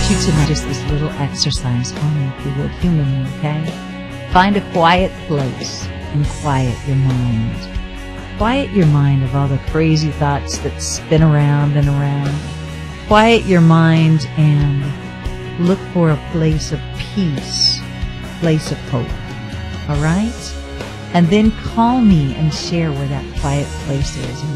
you to do just this little exercise for me, if you would, humor me, okay? Find a quiet place and quiet your mind. Quiet your mind of all the crazy thoughts that spin around and around. Quiet your mind and look for a place of peace, a place of hope. All right? And then call me and share where that quiet place is.